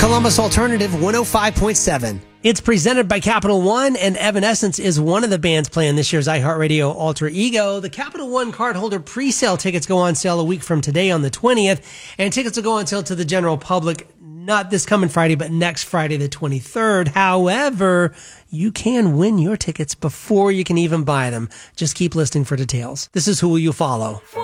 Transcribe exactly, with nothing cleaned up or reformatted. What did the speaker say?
Columbus Alternative one oh five point seven. It's presented by Capital One, and Evanescence is one of the bands playing this year's iHeartRadio Alter Ego. The Capital One cardholder pre-sale tickets go on sale a week from today on the twentieth, and tickets will go on sale to the general public not this coming Friday, but next Friday the twenty-third. However, you can win your tickets before you can even buy them. Just keep listening for details. This is Who Will You Follow?